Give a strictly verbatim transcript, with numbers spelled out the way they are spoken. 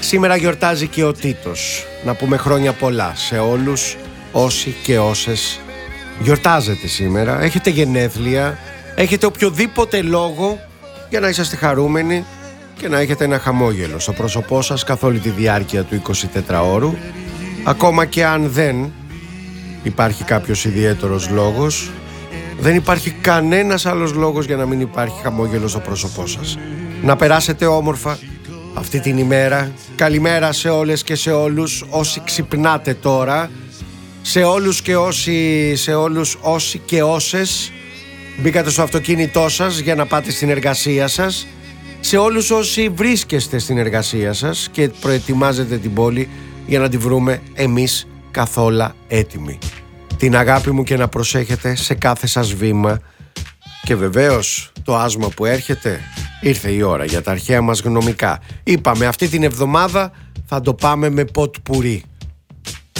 Σήμερα γιορτάζει και ο Τίτος. Να πούμε χρόνια πολλά σε όλους όσοι και όσες γιορτάζετε σήμερα. Έχετε γενέθλια, έχετε οποιοδήποτε λόγο για να είσαστε χαρούμενοι και να έχετε ένα χαμόγελο στο πρόσωπό σας καθ' όλη τη διάρκεια του εικοσιτετράωρου. Ακόμα και αν δεν υπάρχει κάποιος ιδιαίτερος λόγος, δεν υπάρχει κανένας άλλος λόγος για να μην υπάρχει χαμόγελο στο πρόσωπό σας. Να περάσετε όμορφα αυτή την ημέρα. Καλημέρα σε όλες και σε όλους όσοι ξυπνάτε τώρα, σε όλους και όσοι, σε όλους όσοι και όσες μπήκατε στο αυτοκίνητό σας για να πάτε στην εργασία σας, σε όλους όσοι βρίσκεστε στην εργασία σας και προετοιμάζετε την πόλη για να τη βρούμε εμείς καθόλου έτοιμοι. Την αγάπη μου και να προσέχετε σε κάθε σας βήμα. Και βεβαίως το άσμα που έρχεται, ήρθε η ώρα για τα αρχαία μας γνωμικά. Είπαμε αυτή την εβδομάδα θα το πάμε με ποτ πουρί.